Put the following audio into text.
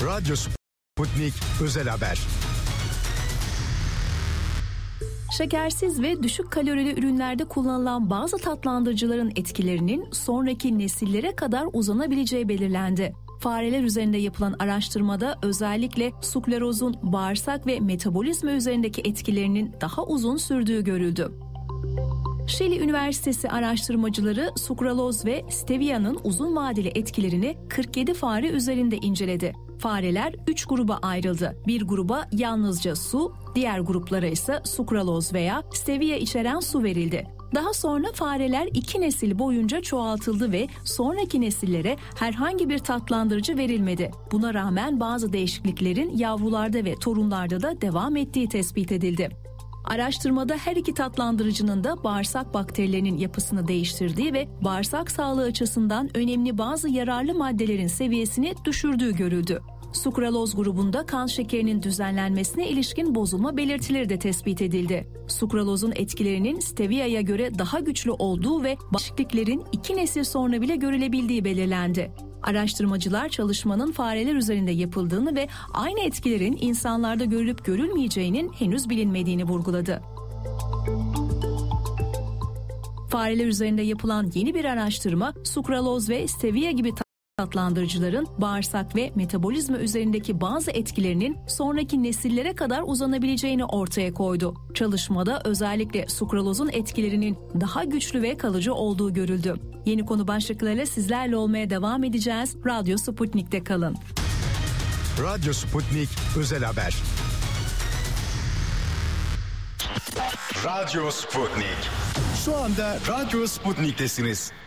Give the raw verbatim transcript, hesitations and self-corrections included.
Radyo Sputnik Özel Haber. Şekersiz ve düşük kalorili ürünlerde kullanılan bazı tatlandırıcıların etkilerinin sonraki nesillere kadar uzanabileceği belirlendi. Fareler üzerinde yapılan araştırmada özellikle suklarozun bağırsak ve metabolizma üzerindeki etkilerinin daha uzun sürdüğü görüldü. Şili Üniversitesi araştırmacıları sukraloz ve stevia'nın uzun vadeli etkilerini kırk yedi fare üzerinde inceledi. Fareler üç gruba ayrıldı. Bir gruba yalnızca su, diğer gruplara ise sukraloz veya stevia içeren su verildi. Daha sonra fareler iki nesil boyunca çoğaltıldı ve sonraki nesillere herhangi bir tatlandırıcı verilmedi. Buna rağmen bazı değişikliklerin yavrularda ve torunlarda da devam ettiği tespit edildi. Araştırmada her iki tatlandırıcının da bağırsak bakterilerinin yapısını değiştirdiği ve bağırsak sağlığı açısından önemli bazı yararlı maddelerin seviyesini düşürdüğü görüldü. Sukraloz grubunda kan şekerinin düzenlenmesine ilişkin bozulma belirtileri de tespit edildi. Sukralozun etkilerinin stevia'ya göre daha güçlü olduğu ve değişikliklerin iki nesil sonra bile görülebildiği belirlendi. Araştırmacılar çalışmanın fareler üzerinde yapıldığını ve aynı etkilerin insanlarda görülüp görülmeyeceğinin henüz bilinmediğini vurguladı. Fareler üzerinde yapılan yeni bir araştırma, sukraloz ve stevia gibi tatlandırıcıların bağırsak ve metabolizma üzerindeki bazı etkilerinin sonraki nesillere kadar uzanabileceğini ortaya koydu. Çalışmada özellikle sukralozun etkilerinin daha güçlü ve kalıcı olduğu görüldü. Yeni konu başlıklarıyla sizlerle olmaya devam edeceğiz. Radyo Sputnik'te kalın. Radyo Sputnik Özel Haber. Radyo Sputnik. Şu anda Radyo Sputnik'tesiniz.